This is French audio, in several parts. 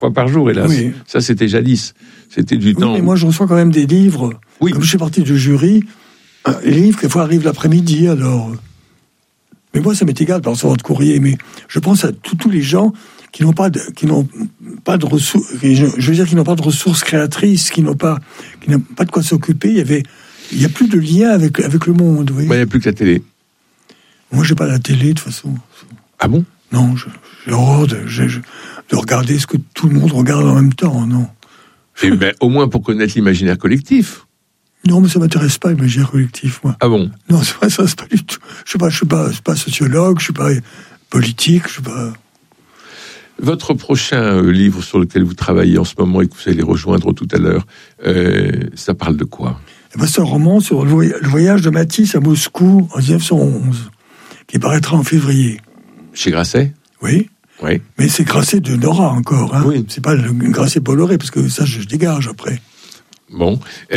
fois par jour, hélas. Oui. Ça, c'était jadis. C'était du temps. Mais moi, je reçois quand même des livres. Oui. Comme je fais partie du jury, les livres, quelquefois, arrivent l'après-midi, alors... Mais moi, ça m'est égal par recevoir de courrier, mais je pense à tous les gens qui n'ont pas de ressources, je veux dire, qui n'ont pas de ressources créatrices, qui n'ont pas de quoi s'occuper. Il y a plus de lien avec le monde, oui. Il n'y a plus que la télé. Moi, j'ai pas la télé, de toute façon. Ah bon? Non, j'ai horreur de regarder ce que tout le monde regarde en même temps, non. Eh ben, au moins pour connaître l'imaginaire collectif. Non, mais ça m'intéresse pas, l'imaginaire collectif, moi. Ah bon? Non, c'est pas ça, c'est pas du tout. Je suis pas sociologue, je suis pas politique, je suis pas... Votre prochain livre sur lequel vous travaillez en ce moment et que vous allez rejoindre tout à l'heure, ça parle de quoi? C'est un roman sur le voyage de Matisse à Moscou en 1911, qui paraîtra en février. Chez Grasset? Oui. Oui. Mais c'est Grasset de Nora encore, hein. Oui. C'est pas le Grasset Bolloré, parce que ça, je dégage après. Bon.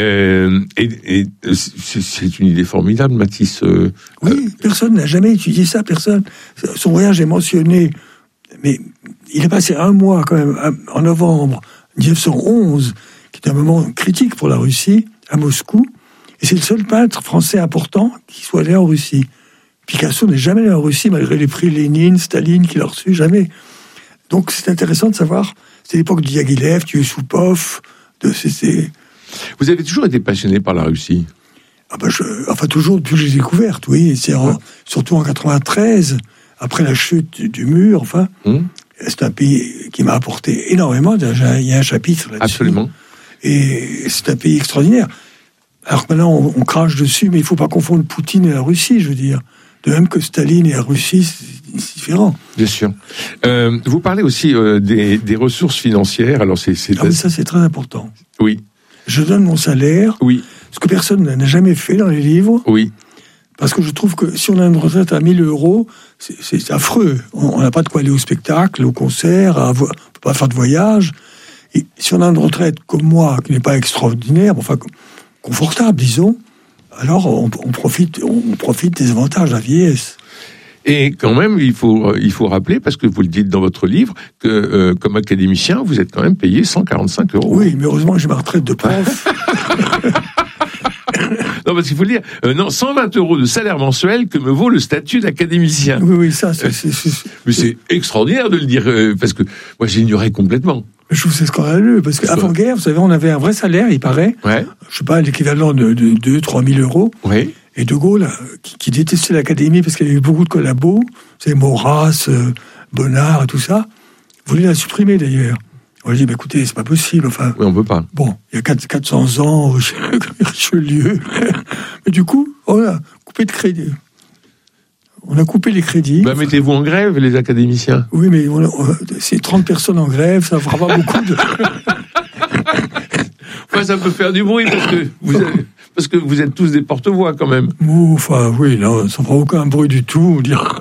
Et c'est une idée formidable, Matisse. Oui, personne n'a jamais étudié ça, personne. Son voyage est mentionné, mais il a passé un mois quand même, en novembre 1911, qui est un moment critique pour la Russie, à Moscou, et c'est le seul peintre français important qui soit allé en Russie. Picasso n'est jamais allé en Russie, malgré les prix Lénine, Staline qu'il a reçus, jamais. Donc c'est intéressant de savoir, c'est l'époque de Diaghilev, Yusupov, Vous avez toujours été passionné par la Russie? Toujours depuis que j'ai découverte, oui. Surtout en 93, après la chute du mur, enfin. C'est un pays qui m'a apporté énormément. Il y a un chapitre là-dessus. Absolument. Et c'est un pays extraordinaire. Alors que maintenant, on crache dessus, mais il ne faut pas confondre Poutine et la Russie, je veux dire. De même que Staline et la Russie, c'est différent. Bien sûr. Vous parlez aussi des ressources financières. Alors mais ça, c'est très important. Oui. Je donne mon salaire. Oui. Ce que personne n'a jamais fait dans les livres. Oui. Parce que je trouve que si on a une retraite à 1 000 €, c'est affreux. On n'a pas de quoi aller au spectacle, au concert, on ne peut pas faire de voyage. Et si on a une retraite comme moi, qui n'est pas extraordinaire, enfin confortable, disons, alors on profite des avantages de la vieillesse. Et quand même, il faut rappeler, parce que vous le dites dans votre livre, que comme académicien, vous êtes quand même payé 145 €. Oui, mais heureusement que j'ai ma retraite de prof. Non, parce qu'il faut le dire, 120 € de salaire mensuel que me vaut le statut d'académicien. Oui, ça, Mais c'est extraordinaire de le dire, parce que moi, j'ignorais complètement. Je trouve que c'est scandaleux, parce qu'avant-guerre, vous savez, on avait un vrai salaire, il paraît. Ouais. Je sais pas, l'équivalent de 2-3 000 €. Oui. Et De Gaulle, qui détestait l'Académie parce qu'il y avait eu beaucoup de collabos, vous savez, Maurras, Bonnard et tout ça, voulait la supprimer d'ailleurs. On lui a dit, écoutez, c'est pas possible, enfin... Oui, on peut pas. Bon, il y a 400 ans, Richelieu... Mais du coup, on a coupé de crédit. On a coupé les crédits. Mettez-vous en grève, les académiciens. Oui, mais c'est 30 personnes en grève, ça fera pas beaucoup de... Ça peut faire du bruit, parce que vous êtes tous des porte-voix, quand même. Oui, non, ça fera aucun bruit du tout, dire...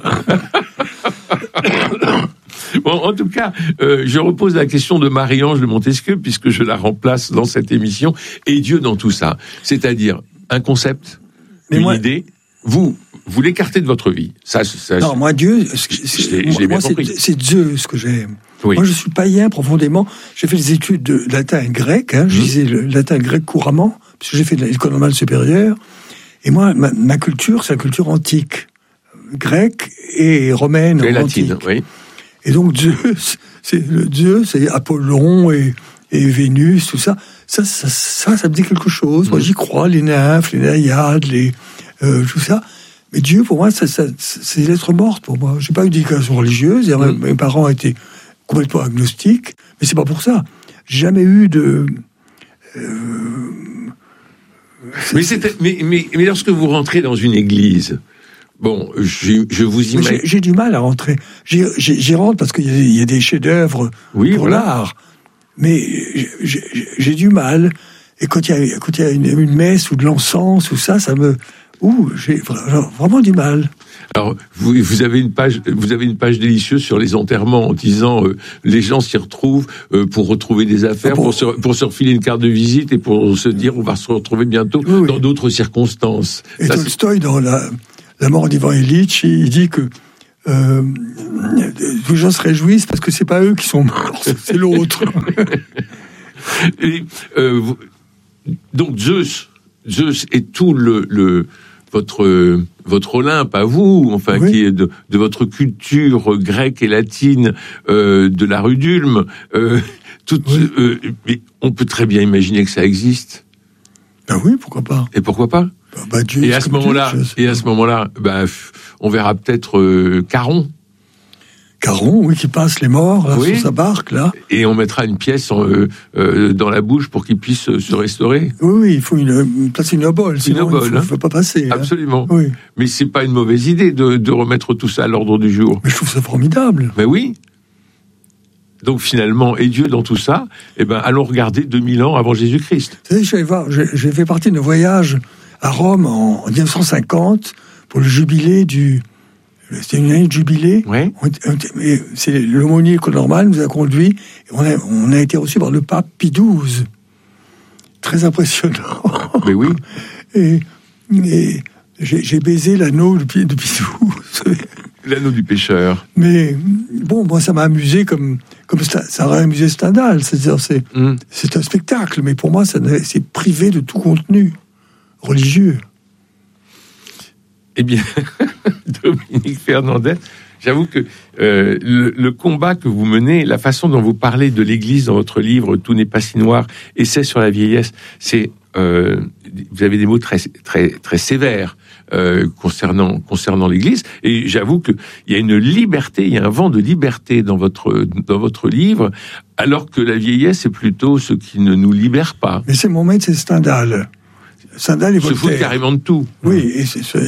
Bon, en tout cas, je repose la question de Marie-Ange de Montesquieu, puisque je la remplace dans cette émission, et Dieu dans tout ça. C'est-à-dire, un concept, idée, vous l'écartez de votre vie. Non, moi, Dieu, c'est Dieu ce que j'aime. Oui. Moi, je suis païen profondément. J'ai fait des études de latin et grec, je disais le latin et le grec couramment, parce que j'ai fait de l'école normale supérieure. Et moi, ma culture, c'est la culture antique, grecque et romaine. Et latine, oui. Et donc, Dieu, c'est Apollon et Vénus, tout ça. Ça me dit quelque chose. Moi, j'y crois, les nymphes, les naïades, tout ça. Mais Dieu, pour moi, c'est lettre morte pour moi. J'ai pas eu d'éducation religieuse. Mes parents étaient complètement agnostiques, mais c'est pas pour ça. J'ai jamais eu de... Mais lorsque vous rentrez dans une église, bon, je vous imagine... J'ai du mal à rentrer. J'y rentre parce qu'il y a des chefs-d'œuvre pour l'art, mais j'ai du mal. Et quand il y a une messe ou de l'encens ou ça me... j'ai vraiment du mal. Alors, vous avez une page délicieuse sur les enterrements en disant les gens s'y retrouvent pour retrouver des affaires, pour se refiler une carte de visite et pour se dire on va se retrouver bientôt dans d'autres circonstances. Et Tolstoï, dans la mort d'Ivan Ilitch, il dit que les gens se réjouissent parce que c'est pas eux qui sont morts, c'est l'autre. Et, donc Zeus est tout votre Olympe à vous, enfin, oui, qui est de votre culture grecque et latine, de la rue d'Ulm. Mais on peut très bien imaginer que ça existe. Ben oui, pourquoi pas. Et pourquoi pas? Dieu, et à ce moment-là, on verra peut-être Charon. Charon, oui, qui passe les morts là, sur sa barque, là. Et on mettra une pièce dans la bouche pour qu'il puisse se restaurer. Oui, il faut placer une obole, sinon il ne faut pas passer. Absolument. Oui. Mais c'est pas une mauvaise idée de remettre tout ça à l'ordre du jour. Mais je trouve ça formidable. Mais oui. Donc finalement, et Dieu dans tout ça, allons regarder 2000 ans avant Jésus-Christ. Vous savez, j'ai fait partie d'un voyage à Rome en 1950 pour le jubilé C'était une année de jubilé. Ouais. C'est l'aumônier normal nous a conduits. On a été reçus par le pape Pie XII. Très impressionnant. Mais oui. Et j'ai baisé l'anneau de Pie XII. L'anneau du pêcheur. Mais bon, moi ça m'a amusé comme ça aurait amusé Stendhal. C'est-à-dire c'est un spectacle, mais pour moi c'est privé de tout contenu religieux. Eh bien, Dominique Fernandez, j'avoue que le combat que vous menez, la façon dont vous parlez de l'Église dans votre livre « Tout n'est pas si noir », Essai sur la vieillesse, c'est vous avez des mots très très très sévères concernant l'Église. Et j'avoue que il y a une liberté, il y a un vent de liberté dans votre livre, alors que la vieillesse est plutôt ce qui ne nous libère pas. Mais c'est mon maître, c'est Stendhal. Stendhal et Voltaire. Se fout carrément de tout. Oui, et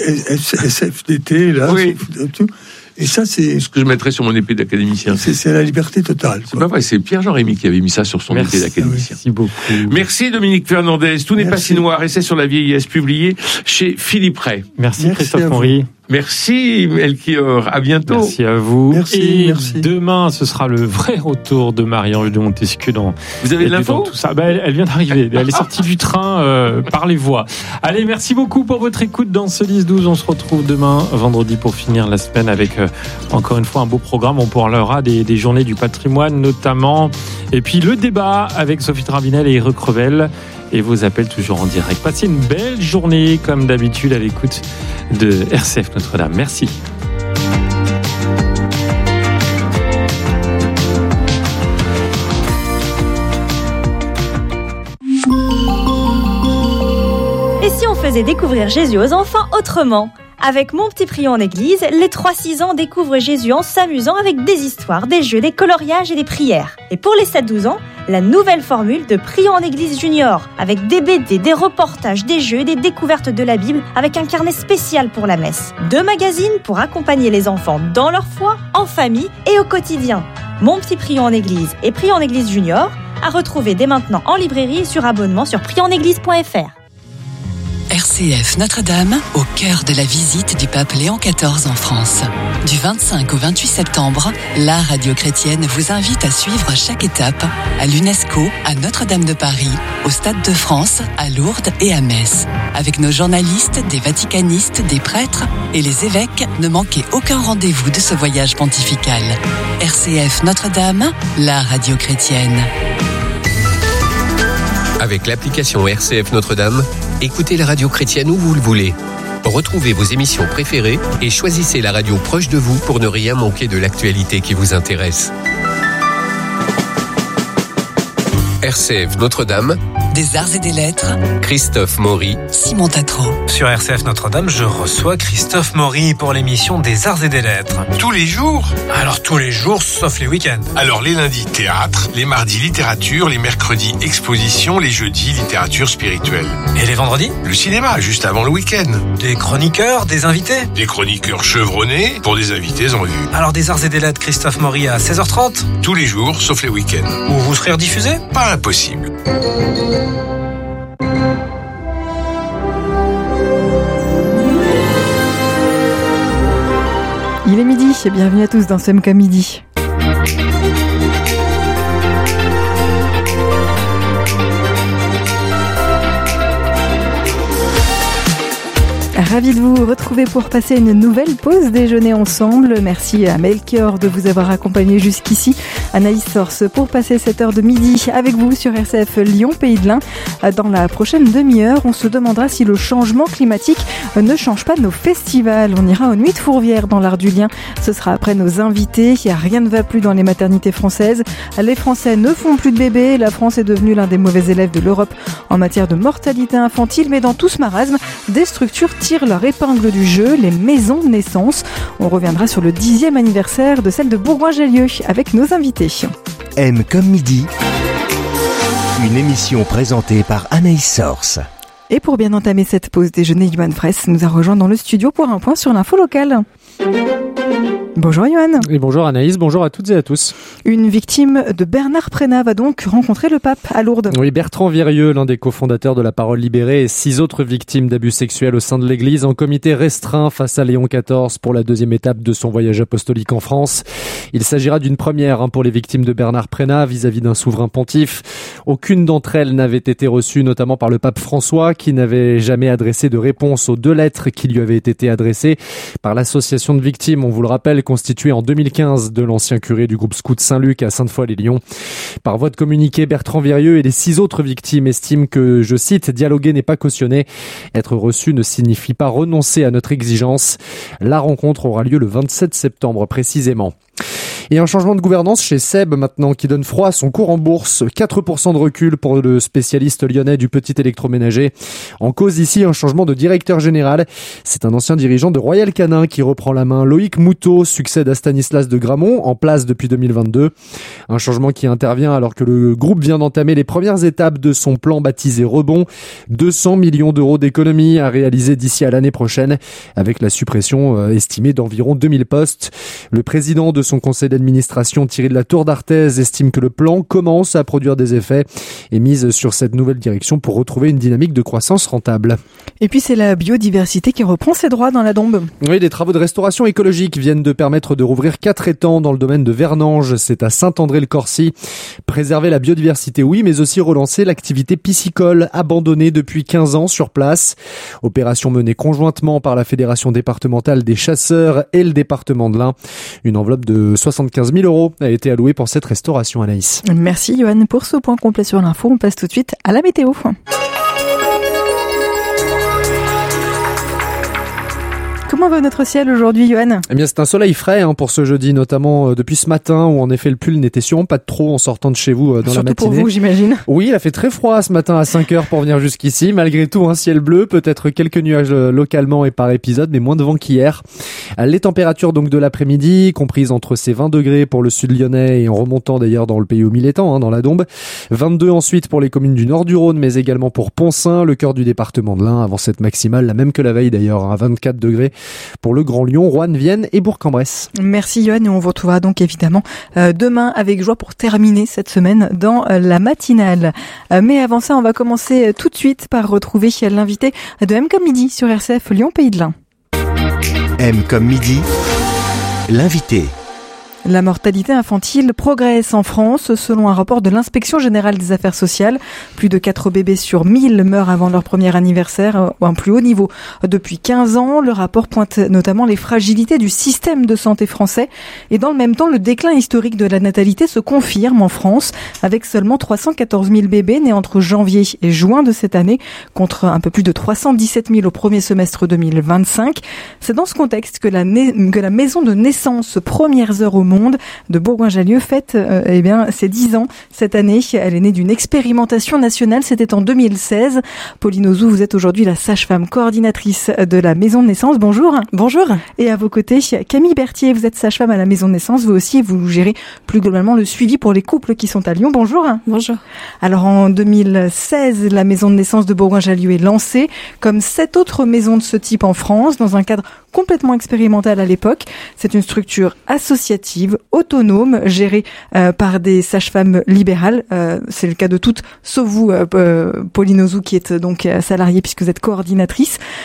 SFDT, là, oui. De tout. Et ça, c'est ce que je mettrais sur mon épée d'académicien. C'est la liberté totale. C'est pas vrai, c'est Pierre-Jean Rémy qui avait mis ça sur son épée d'académicien. Merci beaucoup. Merci Dominique Fernandez. Tout n'est pas si noir. Essai sur la vieillesse, publié chez Philippe Ray. Merci Christophe Maury. Merci Melchior, à bientôt. Merci à vous. Merci. Demain, ce sera le vrai retour de Marie-Ange de Montesquieu dans. Vous avez de l'info ? Tout ça. Elle vient d'arriver. Elle est sortie du train par les voies. Allez, merci beaucoup pour votre écoute dans ce 10-12. On se retrouve demain, vendredi, pour finir la semaine avec encore une fois un beau programme. On parlera des journées du patrimoine notamment. Et puis le débat avec Sophie Travinel et Eric Revel. Et vos appels toujours en direct. Passez une belle journée, comme d'habitude, à l'écoute de RCF Notre-Dame. Merci. Et si on faisait découvrir Jésus aux enfants autrement ? Avec Mon Petit Prion en Église, les 3-6 ans découvrent Jésus en s'amusant avec des histoires, des jeux, des coloriages et des prières. Et pour les 7-12 ans, la nouvelle formule de Prion en Église Junior, avec des BD, des reportages, des jeux, des découvertes de la Bible, avec un carnet spécial pour la messe. 2 magazines pour accompagner les enfants dans leur foi, en famille et au quotidien. Mon Petit Prion en Église et Prion en Église Junior, à retrouver dès maintenant en librairie et sur abonnement sur prionenéglise.fr. RCF Notre-Dame, au cœur de la visite du pape Léon XIV en France. Du 25 au 28 septembre, la radio chrétienne vous invite à suivre chaque étape à l'UNESCO, à Notre-Dame de Paris, au Stade de France, à Lourdes et à Metz. Avec nos journalistes, des vaticanistes, des prêtres et les évêques, ne manquez aucun rendez-vous de ce voyage pontifical. RCF Notre-Dame, la radio chrétienne. Avec l'application RCF Notre-Dame, écoutez la radio chrétienne où vous le voulez. Retrouvez vos émissions préférées et choisissez la radio proche de vous pour ne rien manquer de l'actualité qui vous intéresse. RCF Notre-Dame, des arts et des lettres, Christophe Maury, Simon Tatro. Sur RCF Notre-Dame, je reçois Christophe Maury pour l'émission des arts et des lettres. Tous les jours ? Alors tous les jours, sauf les week-ends. Alors les lundis, théâtre, les mardis, littérature, les mercredis, exposition, les jeudis, littérature spirituelle. Et les vendredis ? Le cinéma, juste avant le week-end. Des chroniqueurs, des invités ? Des chroniqueurs chevronnés pour des invités en vue. Alors des arts et des lettres, Christophe Maury à 16h30 ? Tous les jours, sauf les week-ends. Où vous serez rediffusé ? Pas impossible. Il est midi et bienvenue à tous dans CMK Midi. Ravi de vous retrouver pour passer une nouvelle pause déjeuner ensemble. Merci à Melchior de vous avoir accompagné jusqu'ici. Anaïs Source pour passer cette heure de midi avec vous sur RCF Lyon Pays de l'Ain. Dans la prochaine demi-heure, on se demandera si le changement climatique ne change pas nos festivals. On ira aux Nuits de Fourvière dans l'Art du Lien. Ce sera après nos invités. Rien ne va plus dans les maternités françaises. Les Français ne font plus de bébés. La France est devenue l'un des mauvais élèves de l'Europe en matière de mortalité infantile. Mais dans tout ce marasme, des structures tirent leur épingle du jeu, les maisons de naissance. On reviendra sur le 10e anniversaire de celle de Bourgoin-Jallieu avec nos invités. M comme midi, une émission présentée par Anaïs Source. Et pour bien entamer cette pause déjeuner, Yoann Fraisse nous a rejoint dans le studio pour un point sur l'info locale. Bonjour Yoann. Et bonjour Anaïs, bonjour à toutes et à tous. Une victime de Bernard Prénat va donc rencontrer le pape à Lourdes. Oui, Bertrand Virieux, l'un des cofondateurs de La Parole Libérée, et 6 autres victimes d'abus sexuels au sein de l'Église en comité restreint face à Léon XIV pour la 2e étape de son voyage apostolique en France. Il s'agira d'une première pour les victimes de Bernard Prénat vis-à-vis d'un souverain pontife. Aucune d'entre elles n'avait été reçue, notamment par le pape François, qui n'avait jamais adressé de réponse aux 2 lettres qui lui avaient été adressées par l'association de victimes, on vous le rappelle, constituée en 2015 de l'ancien curé du groupe Scout Saint-Luc à Sainte-Foy-les-Lyons. Par voie de communiqué, Bertrand Virieux et les 6 autres victimes estiment que, je cite, « dialoguer n'est pas cautionné. Être reçu ne signifie pas renoncer à notre exigence ». La rencontre aura lieu le 27 septembre précisément. Et un changement de gouvernance chez Seb maintenant qui donne froid à son cours en bourse. 4% de recul pour le spécialiste lyonnais du petit électroménager. En cause ici un changement de directeur général. C'est un ancien dirigeant de Royal Canin qui reprend la main. Loïc Moutot succède à Stanislas de Gramont, en place depuis 2022. Un changement qui intervient alors que le groupe vient d'entamer les premières étapes de son plan baptisé Rebond. 200 millions d'euros d'économies à réaliser d'ici à l'année prochaine avec la suppression estimée d'environ 2000 postes. Le président de son conseil d'administration, Thierry de la Tour d'Arthez, estime que le plan commence à produire des effets et mise sur cette nouvelle direction pour retrouver une dynamique de croissance rentable. Et puis c'est la biodiversité qui reprend ses droits dans la Dombes. Oui, des travaux de restauration écologique viennent de permettre de rouvrir 4 étangs dans le domaine de Vernange, c'est à Saint-André-le-Corcy. Préserver la biodiversité, oui, mais aussi relancer l'activité piscicole abandonnée depuis 15 ans sur place. Opération menée conjointement par la Fédération départementale des chasseurs et le département de l'Ain. Une enveloppe de 75 000 € a été allouée pour cette restauration, Anaïs. Merci Yoann pour ce point complet sur l'info. On passe tout de suite à la météo. Comment va notre ciel aujourd'hui, Yoann ? Eh bien, c'est un soleil frais pour ce jeudi, notamment depuis ce matin où en effet le pull n'était sûrement pas trop en sortant de chez vous dans surtout la matinée. Surtout pour vous, j'imagine. Oui, il a fait très froid ce matin à 5h pour venir jusqu'ici. Malgré tout, un ciel bleu, peut-être quelques nuages localement et par épisode, mais moins de vent qu'hier. Les températures donc de l'après-midi, comprises entre ces 20 degrés pour le sud lyonnais et en remontant d'ailleurs dans le pays au Milétan, dans la Dombe. 22 ensuite pour les communes du nord du Rhône, mais également pour Poncin, le cœur du département de l'Ain, avant cette maximale, la même que la veille d'ailleurs, à 24 degrés. Pour le Grand Lyon, Roanne, Vienne et Bourg-en-Bresse. Merci Yoann et on vous retrouvera donc évidemment demain avec joie pour terminer cette semaine dans la matinale. Mais avant ça, on va commencer tout de suite par retrouver l'invité de M comme midi sur RCF Lyon Pays de l'Ain. M comme midi, l'invité. La mortalité infantile progresse en France. Selon un rapport de l'Inspection générale des affaires sociales, plus de 4 bébés sur 1000 meurent avant leur premier anniversaire, à un plus haut niveau depuis 15 ans. Le rapport pointe notamment les fragilités du système de santé français. Et dans le même temps, le déclin historique de la natalité se confirme en France, avec seulement 314 000 bébés nés entre janvier et juin de cette année, contre un peu plus de 317 000 au premier semestre 2025. C'est dans ce contexte que la maison de naissance Premières Heures au Monde de Bourgoin-Jallieu fête ses 10 ans cette année. Elle est née d'une expérimentation nationale, c'était en 2016. Pauline Ozou, vous êtes aujourd'hui la sage-femme coordinatrice de la maison de naissance. Bonjour. Bonjour. Et à vos côtés, Camille Berthier, vous êtes sage-femme à la maison de naissance. Vous aussi, vous gérez plus globalement le suivi pour les couples qui sont à Lyon. Bonjour. Bonjour. Alors en 2016, la maison de naissance de Bourgoin-Jallieu est lancée, comme 7 autres maisons de ce type en France, dans un cadre complètement expérimental à l'époque. C'est une structure associative, autonome, gérée par des sages-femmes libérales. C'est le cas de toutes, sauf vous, Pauline Ozou, qui est donc salariée puisque vous êtes coordinatrice.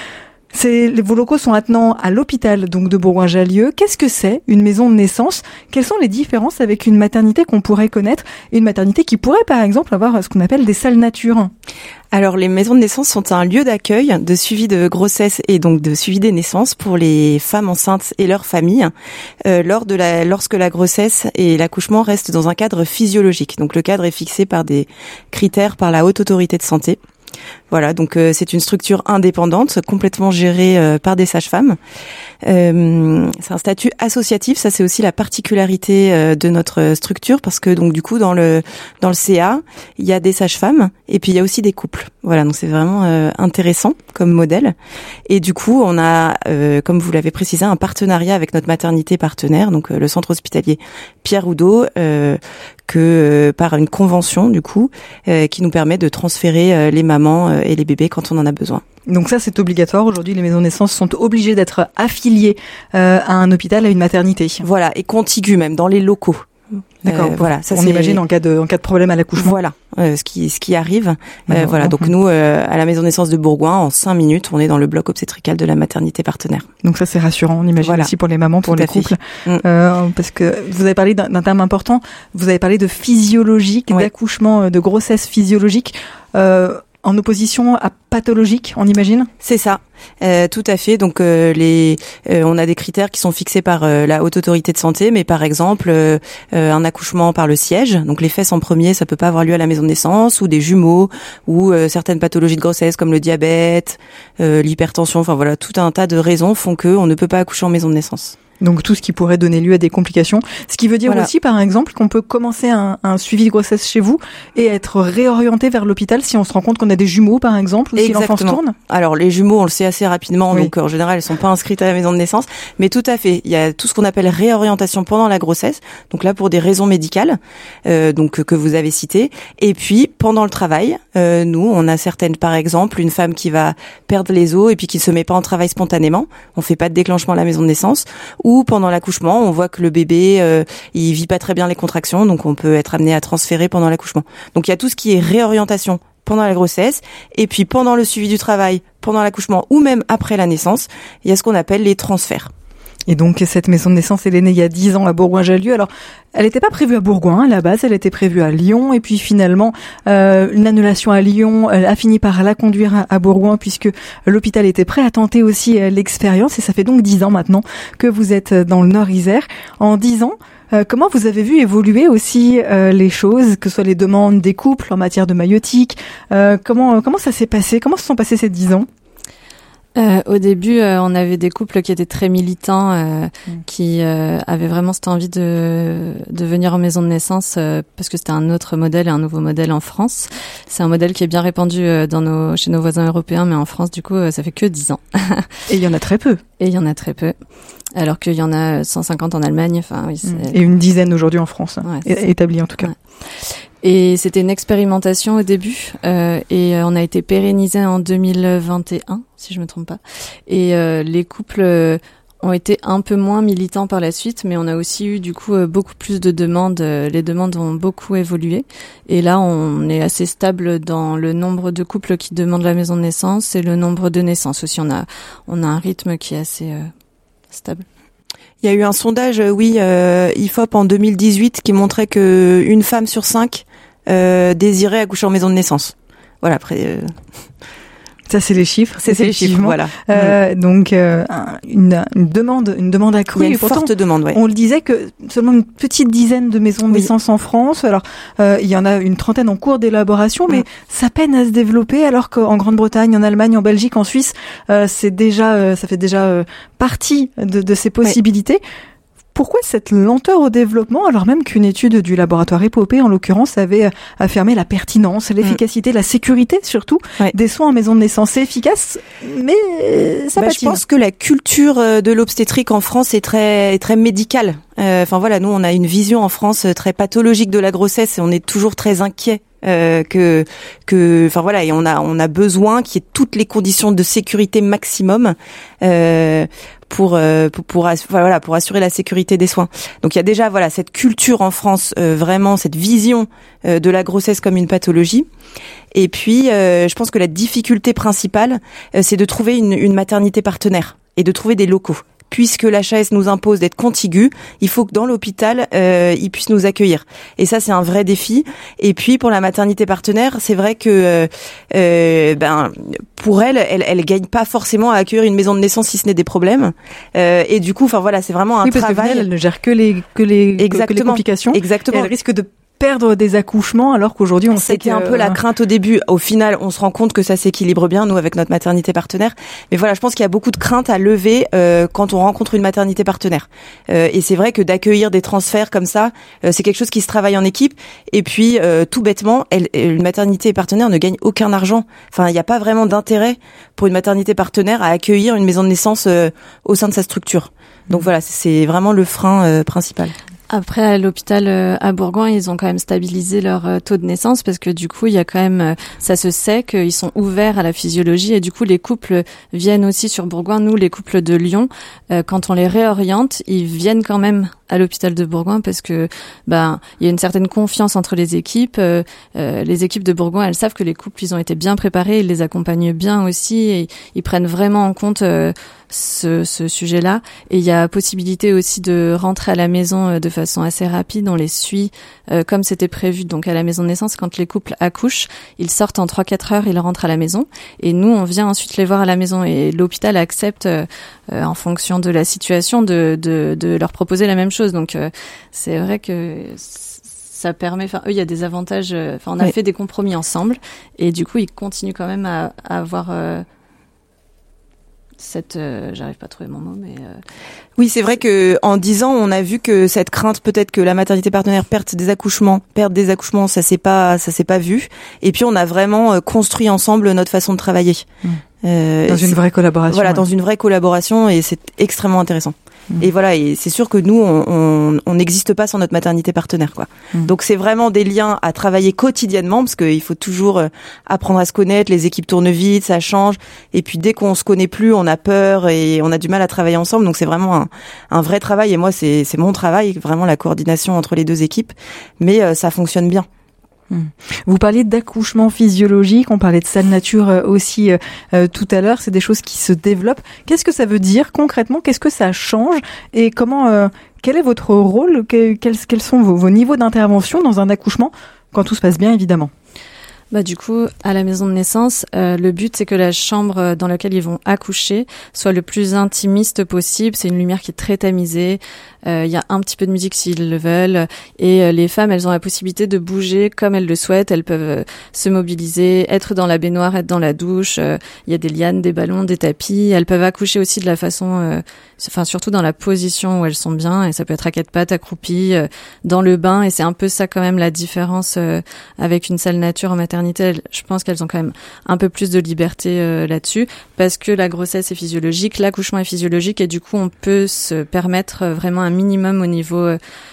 Vos locaux sont maintenant à l'hôpital donc de Bourgoin-Jallieu. Qu'est-ce que c'est une maison de naissance ? Quelles sont les différences avec une maternité qu'on pourrait connaître ? Une maternité qui pourrait par exemple avoir ce qu'on appelle des salles nature. Alors les maisons de naissance sont un lieu d'accueil, de suivi de grossesse et donc de suivi des naissances pour les femmes enceintes et leurs familles lorsque la grossesse et l'accouchement restent dans un cadre physiologique. Donc le cadre est fixé par des critères par la Haute Autorité de Santé. Voilà, donc c'est une structure indépendante, complètement gérée par des sages-femmes. C'est un statut associatif, ça c'est aussi la particularité de notre structure, parce que donc du coup dans le CA, il y a des sages-femmes et puis il y a aussi des couples. Voilà, donc c'est vraiment intéressant comme modèle. Et du coup, on a, comme vous l'avez précisé, un partenariat avec notre maternité partenaire, donc le centre hospitalier Pierre Oudot, que par une convention du coup, qui nous permet de transférer les mamans et les bébés quand on en a besoin. Donc ça, c'est obligatoire. Aujourd'hui, les maisons de naissance sont obligées d'être affiliées à un hôpital, à une maternité. Voilà, et contiguës même, dans les locaux. D'accord. Voilà, ça on imagine en cas de problème à l'accouchement. Voilà, ce qui arrive. Voilà, donc nous à la maison de naissance de Bourgoin, en 5 minutes, on est dans le bloc obstétrical de la maternité partenaire. Donc ça c'est rassurant, on imagine aussi pour les mamans, pour les couples, parce que vous avez parlé d'un terme important. Vous avez parlé de physiologique, d'accouchement, de grossesse physiologique. En opposition à pathologique, on imagine ? C'est ça, tout à fait. Donc on a des critères qui sont fixés par la Haute Autorité de Santé, mais par exemple un accouchement par le siège, donc les fesses en premier, ça peut pas avoir lieu à la maison de naissance, ou des jumeaux, ou certaines pathologies de grossesse comme le diabète, l'hypertension. Enfin voilà, tout un tas de raisons font que on ne peut pas accoucher en maison de naissance. Donc tout ce qui pourrait donner lieu à des complications. Ce qui veut dire aussi, par exemple, qu'on peut commencer un suivi de grossesse chez vous et être réorienté vers l'hôpital si on se rend compte qu'on a des jumeaux, par exemple, ou si l'enfant se tourne. Alors les jumeaux, on le sait assez rapidement, donc en général, elles sont pas inscrites à la maison de naissance. Mais tout à fait, il y a tout ce qu'on appelle réorientation pendant la grossesse. Donc là, pour des raisons médicales, donc que vous avez citées. Et puis pendant le travail, nous, on a certaines, par exemple, une femme qui va perdre les os et puis qui se met pas en travail spontanément. On fait pas de déclenchement à la maison de naissance. Ou pendant l'accouchement, on voit que le bébé, il vit pas très bien les contractions, donc on peut être amené à transférer pendant l'accouchement. Donc il y a tout ce qui est réorientation pendant la grossesse, et puis pendant le suivi du travail, pendant l'accouchement, ou même après la naissance, il y a ce qu'on appelle les transferts. Et donc cette maison de naissance, elle est née il y a 10 ans à Bourgoin-Jallieu. Alors, elle n'était pas prévue à Bourgoin à la base, elle était prévue à Lyon. Et puis finalement, une annulation à Lyon a fini par la conduire à Bourgoin, puisque l'hôpital était prêt à tenter aussi l'expérience. Et ça fait donc 10 ans maintenant que vous êtes dans le Nord-Isère. En 10 ans, comment vous avez vu évoluer aussi les choses, que ce soit les demandes des couples en matière de maïeutique, comment ça s'est passé? Comment se sont passés ces 10 ans? Au début, on avait des couples qui étaient très militants, qui avaient vraiment cette envie de venir en maison de naissance parce que c'était un autre modèle et un nouveau modèle en France. C'est un modèle qui est bien répandu chez nos voisins européens, mais en France, du coup, ça fait que 10 ans. Et il y en a très peu. Alors qu'il y en a 150 en Allemagne. Enfin, oui. Et une dizaine aujourd'hui en France, établie en tout cas. Ouais. Et c'était une expérimentation au début, et on a été pérennisé en 2021, si je me trompe pas. Et les couples ont été un peu moins militants par la suite, mais on a aussi eu du coup beaucoup plus de demandes. Les demandes ont beaucoup évolué, et là on est assez stable dans le nombre de couples qui demandent la maison de naissance et le nombre de naissances aussi. On a un rythme qui est assez stable. Il y a eu un sondage, IFOP en 2018 qui montrait que une femme sur 5 désirait accoucher en maison de naissance. Voilà, après. Ça, c'est les chiffres. C'est les chiffres, voilà. Donc, une demande accrue. Il y a une forte demande, ouais. On le disait que seulement une petite dizaine de maisons de naissance en France. Alors, il y en a une trentaine en cours d'élaboration, mais ça peine à se développer, alors qu'en Grande-Bretagne, en Allemagne, en Belgique, en Suisse, ça fait déjà partie de ces possibilités. Ouais. Pourquoi cette lenteur au développement, alors même qu'une étude du laboratoire Épopée, en l'occurrence, avait affirmé la pertinence, l'efficacité, la sécurité surtout des soins en maison de naissance? C'est efficace, mais ça patine. Je pense que la culture de l'obstétrique en France est très médicale. Enfin voilà, nous on a une vision en France très pathologique de la grossesse et on est toujours très inquiet enfin voilà, et on a besoin qu'il y ait toutes les conditions de sécurité maximum pour assurer la sécurité des soins. Donc il y a déjà cette culture en France, vraiment cette vision de la grossesse comme une pathologie. Et puis je pense que la difficulté principale, c'est de trouver une maternité partenaire et de trouver des locaux. Puisque l'HAS nous impose d'être contigus, il faut que dans l'hôpital, ils puissent nous accueillir. Et ça, c'est un vrai défi. Et puis, pour la maternité partenaire, c'est vrai que pour elle gagne pas forcément à accueillir une maison de naissance si ce n'est des problèmes. Et du coup, c'est vraiment un travail. Parce que elle ne gère que les complications. Exactement. Et elle risque de perdre des accouchements alors qu'aujourd'hui on sait que... C'était un peu la crainte au début. Au final, on se rend compte que ça s'équilibre bien, nous, avec notre maternité partenaire. Mais voilà, je pense qu'il y a beaucoup de craintes à lever quand on rencontre une maternité partenaire. Et c'est vrai que d'accueillir des transferts comme ça, c'est quelque chose qui se travaille en équipe. Et puis, tout bêtement, une maternité partenaire ne gagne aucun argent. Enfin, il n'y a pas vraiment d'intérêt pour une maternité partenaire à accueillir une maison de naissance au sein de sa structure. Donc voilà, c'est vraiment le frein principal. Après, à l'hôpital à Bourgoin, ils ont quand même stabilisé leur taux de naissance parce que du coup, il y a quand même, ça se sait qu'ils sont ouverts à la physiologie et du coup, les couples viennent aussi sur Bourgoin. Nous, les couples de Lyon, quand on les réoriente, ils viennent quand même à l'hôpital de Bourgoin parce que il y a une certaine confiance entre les équipes. Les équipes de Bourgoin, elles savent que les couples, ils ont été bien préparés, ils les accompagnent bien aussi et ils prennent vraiment en compte ce sujet-là. Et il y a possibilité aussi de rentrer à la maison de façon assez rapide. On les suit comme c'était prévu. Donc à la maison de naissance, quand les couples accouchent, ils sortent en 3-4 heures, ils rentrent à la maison. Et nous, on vient ensuite les voir à la maison. Et l'hôpital accepte, en fonction de la situation, de leur proposer la même chose. Donc c'est vrai que ça permet, eux, il y a des avantages, on a fait des compromis ensemble et du coup ils continuent quand même à avoir j'arrive pas à trouver mon mot, mais oui, c'est vrai que en 10 ans, on a vu que cette crainte peut-être que la maternité partenaire perde des accouchements, ça s'est pas vu. Et puis on a vraiment construit ensemble notre façon de travailler. Dans une vraie collaboration. Voilà, dans une vraie collaboration, et c'est extrêmement intéressant. Et voilà, et c'est sûr que nous, on n'existe pas sans notre maternité partenaire, quoi. Donc c'est vraiment des liens à travailler quotidiennement, parce qu'il faut toujours apprendre à se connaître, les équipes tournent vite, ça change, et puis dès qu'on se connaît plus, on a peur et on a du mal à travailler ensemble, donc c'est vraiment un vrai travail, et moi c'est mon travail, vraiment la coordination entre les deux équipes, mais ça fonctionne bien. Vous parliez d'accouchement physiologique, on parlait de salle nature aussi tout à l'heure, c'est des choses qui se développent. Qu'est-ce que ça veut dire concrètement? Qu'est-ce que ça change? Et comment, quel est votre rôle? Quels sont vos niveaux d'intervention dans un accouchement quand tout se passe bien, évidemment? Du coup, à la maison de naissance, le but, c'est que la chambre dans laquelle ils vont accoucher soit le plus intimiste possible. C'est une lumière qui est très tamisée. Il y a un petit peu de musique s'ils le veulent. Et les femmes, elles ont la possibilité de bouger comme elles le souhaitent. Elles peuvent se mobiliser, être dans la baignoire, être dans la douche. Il y a des lianes, des ballons, des tapis. Elles peuvent accoucher aussi de la façon... surtout dans la position où elles sont bien. Et ça peut être à quatre pattes, accroupies, dans le bain. Et c'est un peu ça quand même la différence avec une salle nature en maternité. Je pense qu'elles ont quand même un peu plus de liberté là-dessus parce que la grossesse est physiologique, l'accouchement est physiologique et du coup on peut se permettre vraiment un minimum au niveau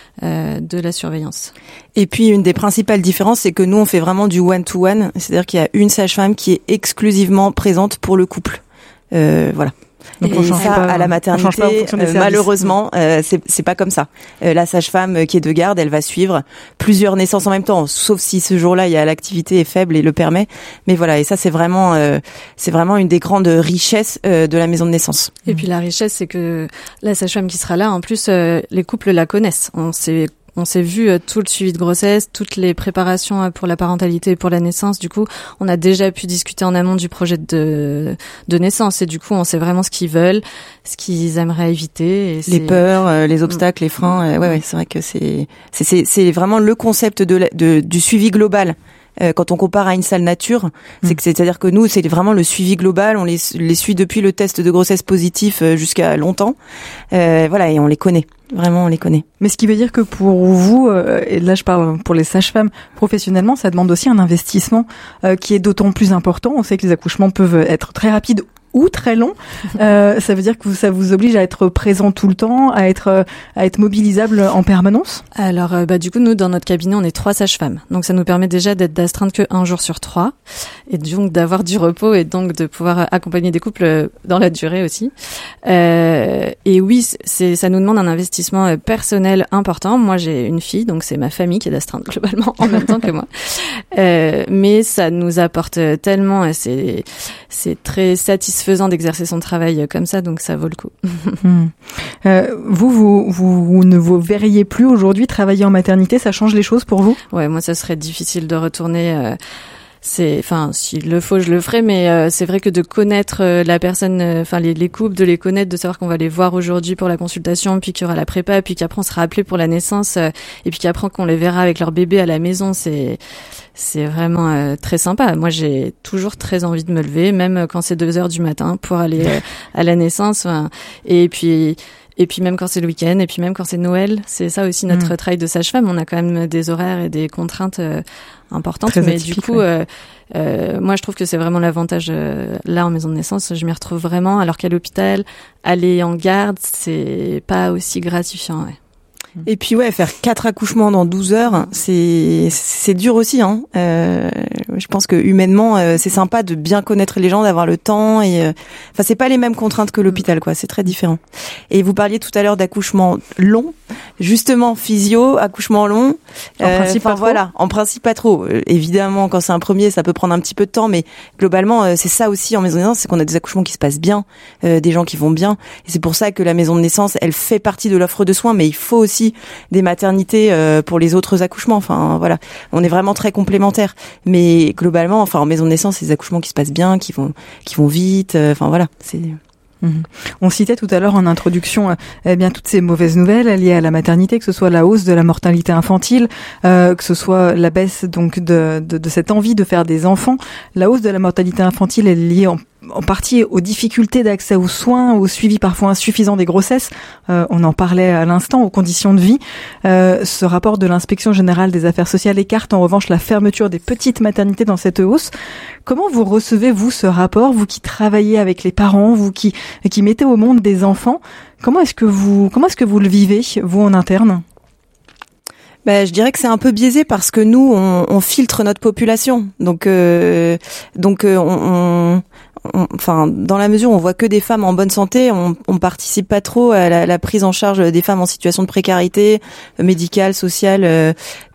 de la surveillance. Et puis une des principales différences, c'est que nous on fait vraiment du one-to-one, c'est-à-dire qu'il y a une sage-femme qui est exclusivement présente pour le couple. Voilà. Donc et ça, à la maternité, malheureusement, c'est pas comme ça. La sage-femme qui est de garde, elle va suivre plusieurs naissances en même temps, sauf si ce jour-là, l'activité est faible et le permet. Mais voilà, et ça, c'est vraiment une des grandes richesses de la maison de naissance. Et puis la richesse, c'est que la sage-femme qui sera là, en plus, les couples la connaissent. On s'est vu tout le suivi de grossesse, toutes les préparations pour la parentalité et pour la naissance. Du coup, on a déjà pu discuter en amont du projet de naissance. Et du coup, on sait vraiment ce qu'ils veulent, ce qu'ils aimeraient éviter. Et les peurs, les obstacles, les freins. Ouais, c'est vrai que c'est vraiment le concept du suivi global. Quand on compare à une salle nature, c'est-à-dire que nous, c'est vraiment le suivi global. On les suit depuis le test de grossesse positif jusqu'à longtemps. Voilà, et on les connaît. Vraiment, on les connaît. Mais ce qui veut dire que pour vous, et là je parle pour les sages-femmes, professionnellement, ça demande aussi un investissement qui est d'autant plus important. On sait que les accouchements peuvent être très rapides ou très long. Ça veut dire que ça vous oblige à être présent tout le temps, à être mobilisable en permanence? Alors, du coup, nous, dans notre cabinet, on est 3 sages-femmes. Donc, ça nous permet déjà d'être d'astreinte que 1 jour sur 3. Et donc, d'avoir du repos et donc de pouvoir accompagner des couples dans la durée aussi. Et oui, ça nous demande un investissement personnel important. Moi, j'ai une fille, donc c'est ma famille qui est d'astreinte globalement en même temps que moi. Mais ça nous apporte tellement, c'est très satisfaisant d'exercer son travail comme ça, donc ça vaut le coup. Vous ne vous verriez plus aujourd'hui travailler en maternité, ça change les choses pour vous? Ouais, moi ça serait difficile de retourner. S'il le faut, je le ferai, mais c'est vrai que de connaître la personne, les couples, de les connaître, de savoir qu'on va les voir aujourd'hui pour la consultation, puis qu'il y aura la prépa, puis qu'après on sera appelé pour la naissance, et puis qu'après qu'on les verra avec leur bébé à la maison, c'est vraiment très sympa. Moi, j'ai toujours très envie de me lever, même quand c'est 2h du matin, pour aller à la naissance, et puis même quand c'est le week-end, et puis même quand c'est Noël, c'est ça aussi notre travail de sage-femme. On a quand même des horaires et des contraintes importantes, très mais atypique, du coup, moi je trouve que c'est vraiment l'avantage là en maison de naissance. Je m'y retrouve vraiment, alors qu'à l'hôpital, aller en garde, c'est pas aussi gratifiant. Ouais. Et puis faire 4 accouchements dans 12 heures, c'est dur aussi. Je pense que humainement, c'est sympa de bien connaître les gens, d'avoir le temps. Et c'est pas les mêmes contraintes que l'hôpital, quoi. C'est très différent. Et vous parliez tout à l'heure d'accouchement long. Justement, physio, accouchement long. En principe, pas trop. Voilà, en principe pas trop. Évidemment, quand c'est un premier, ça peut prendre un petit peu de temps, mais globalement, c'est ça aussi en maison de naissance, c'est qu'on a des accouchements qui se passent bien, des gens qui vont bien. Et c'est pour ça que la maison de naissance, elle fait partie de l'offre de soins, mais il faut aussi des maternités pour les autres accouchements. Voilà, on est vraiment très complémentaires. Mais globalement, en maison de naissance, c'est des accouchements qui se passent bien, qui vont vite. Voilà, c'est. On citait tout à l'heure en introduction toutes ces mauvaises nouvelles liées à la maternité, que ce soit la hausse de la mortalité infantile, que ce soit la baisse donc de cette envie de faire des enfants. La hausse de la mortalité infantile est liée en partie aux difficultés d'accès aux soins, au suivi parfois insuffisant des grossesses. On en parlait à l'instant, aux conditions de vie. Ce rapport de l'Inspection générale des affaires sociales écarte en revanche la fermeture des petites maternités dans cette hausse. Comment vous recevez-vous ce rapport, vous qui travaillez avec les parents, vous qui mettez au monde des enfants? Comment est-ce que vous le vivez, vous, en interne? Je dirais que c'est un peu biaisé parce que nous, on filtre notre population. Donc dans la mesure où on voit que des femmes en bonne santé, on participe pas trop à la prise en charge des femmes en situation de précarité médicale, sociale.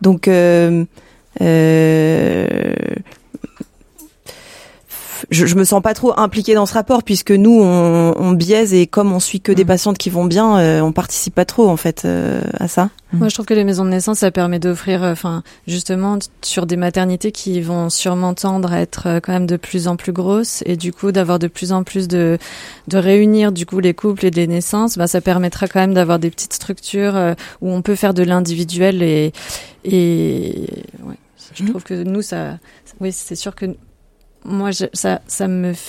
Je me sens pas trop impliquée dans ce rapport puisque nous on biaise et comme on suit que des patientes qui vont bien, on participe pas trop en fait à ça. Moi je trouve que les maisons de naissance ça permet d'offrir justement sur des maternités qui vont sûrement tendre à être quand même de plus en plus grosses et du coup d'avoir de plus en plus de réunir du coup les couples et des naissances, ça permettra quand même d'avoir des petites structures où on peut faire de l'individuel et ouais, je trouve que nous ça oui, c'est sûr que moi, ça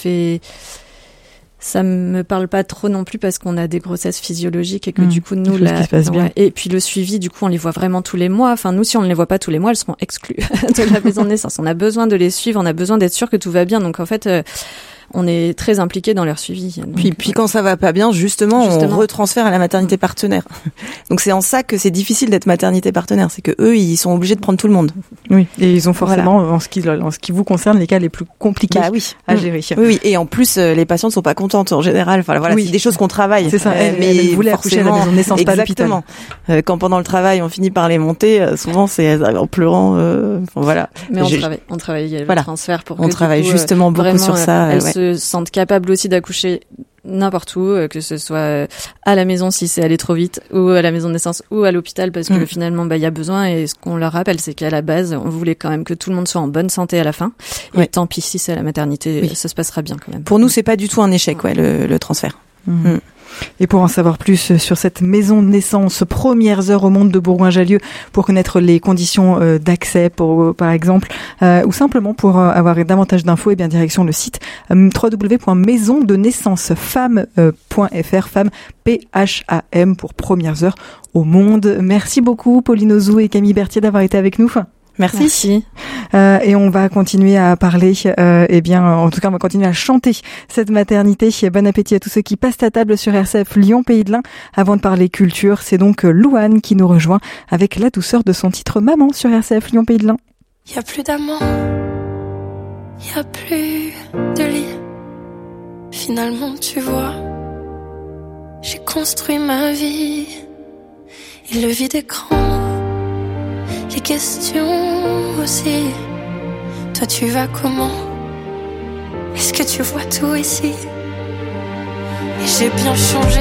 me parle pas trop non plus parce qu'on a des grossesses physiologiques et que du coup nous et puis le suivi, du coup on les voit vraiment tous les mois. Nous, si on ne les voit pas tous les mois, elles seront exclues de la maison de naissance. On a besoin de les suivre, on a besoin d'être sûr que tout va bien. Donc en fait, on est très impliqué dans leur suivi. Donc, puis quand ça va pas bien, justement, on retransfère à la maternité partenaire. Donc c'est en ça que c'est difficile d'être maternité partenaire, c'est que eux, ils sont obligés de prendre tout le monde. Oui, et ils ont forcément, en ce qui vous concerne, les cas les plus compliqués à gérer. Oui, et en plus, les patientes sont pas contentes en général. C'est des choses qu'on travaille. C'est ça. Mais vous voulez accoucher à la maison de naissance, pas à l'hôpital. Exactement. Quand pendant le travail, on finit par les monter, souvent c'est en pleurant. Voilà. Mais on travaille le transfert pour. On travaille justement beaucoup sur ça. Elles se sentent capables aussi d'accoucher n'importe où, que ce soit à la maison si c'est allé trop vite, ou à la maison de naissance, ou à l'hôpital, parce que finalement, il y a besoin, et ce qu'on leur rappelle, c'est qu'à la base, on voulait quand même que tout le monde soit en bonne santé à la fin, et tant pis si c'est à la maternité, ça se passera bien quand même. Pour nous, c'est pas du tout un échec, le transfert. Et pour en savoir plus sur cette maison de naissance, premières heures au monde de Bourgoin-Jallieu, pour connaître les conditions d'accès, par exemple, ou simplement pour avoir davantage d'infos, direction le site www.maisondenaissancefemme.fr, femme PHAM pour premières heures au monde. Merci beaucoup Pauline Ozou et Camille Berthier d'avoir été avec nous. Merci. Et on va continuer à parler, en tout cas, on va continuer à chanter cette maternité. Bon appétit à tous ceux qui passent à table sur RCF Lyon Pays de l'Ain. Avant de parler culture, c'est donc Louane qui nous rejoint avec la douceur de son titre Maman sur RCF Lyon Pays de l'Ain. Y a plus d'amant, y a plus de lit. Finalement, tu vois, j'ai construit ma vie. Et le vide écran, les questions aussi. Toi tu vas comment? Est-ce que tu vois tout ici? Et j'ai bien changé.